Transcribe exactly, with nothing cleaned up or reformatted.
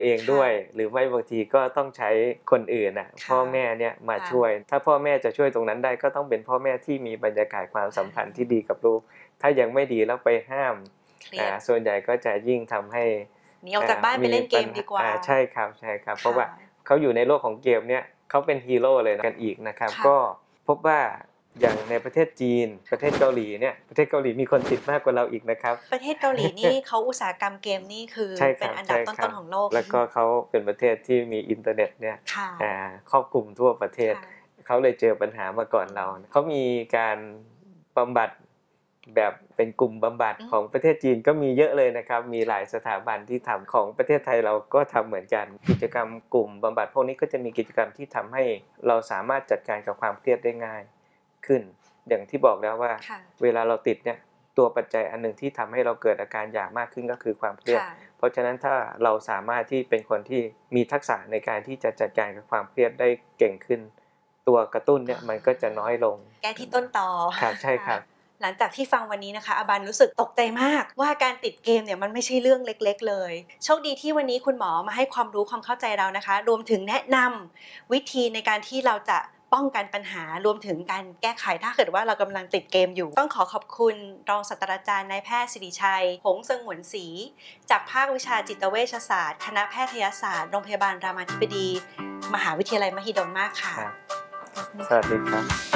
เองด้วยหรือไม่บางทีก็ต้องใช้คนอื่นน่ะพ่อแม่เนี่ยมาช่วยถ้าพ่อแม่จะช่วยตรงนั้นได้ก็ต้องเป็นพ่อแม่ที่มีบรรยากาศความสัมพันธ์ที่ดีกับลูกถ้ายังไม่ดีแล้วไปห้ามอ่าส่วนใหญ่ก็จะยิ่งทำให้หนีออกจากบ้านไปเล่นเกมดีกว่าใช่ครับใช่ครับเพราะว่าเขาอยู่ในโลกของเกมเนี่ยเขาเป็นฮีโร่เลยกันอีกนะครับก็พบว่าอย่างในประเทศจีนประเทศเกาหลีเนี่ยประเทศเกาหลีมีคนติดมากกว่าเราอีกนะครับประเทศเกาหลีนี่เขาอุตสาหกรรมเกมนี่คือเป็นอันดับต้นๆของโลกแล้วก็เขาเป็นประเทศที่มีอินเทอร์เน็ตเนี่ยครอบคลุมทั่วประเทศเขาเลยเจอปัญหามาก่อนเราเขามีการบำบัดแบบเป็นกลุ่มบำบัดของประเทศจีนก็มีเยอะเลยนะครับมีหลายสถาบันที่ทำของประเทศไทยเราก็ทำเหมือนกันกิจกรรมกลุ่มบำบัดพวกนี้ก็จะมีกิจกรรมที่ทำให้เราสามารถจัดการกับความเครียดได้ง่ายขึ้นอย่างที่บอกแล้วว่าเวลาเราติดเนี่ยตัวปัจจัยอันหนึ่งที่ทำให้เราเกิดอาการอยากมากขึ้นก็คือความเครียดเพราะฉะนั้นถ้าเราสามารถที่เป็นคนที่มีทักษะในการที่จะจัดการกับความเครียดได้เก่งขึ้นตัวกระตุ้นเนี่ยมันก็จะน้อยลงแก้ที่ต้นตอครับใช่ครับหลังจากที่ฟังวันนี้นะคะอาบันรู้สึกตกใจมากว่าการติดเกมเนี่ยมันไม่ใช่เรื่องเล็กๆเลยโชคดีที่วันนี้คุณหมอมาให้ความรู้ความเข้าใจเรานะคะรวมถึงแนะนำวิธีในการที่เราจะป้องกันปัญหารวมถึงการแก้ไขถ้าเกิดว่าเรากำลังติดเกมอยู่ต้องขอขอบคุณรองศาสตราจารย์นายแพทย์สิริชัยหงส์สงวนศรีจากภาควิชาจิตเวชศาสตร์คณะแพทยศาสตร์โรงพยาบาลรามาธิบดีมหาวิทยาลัยมหิดลมากค่ะสวัสดีครับ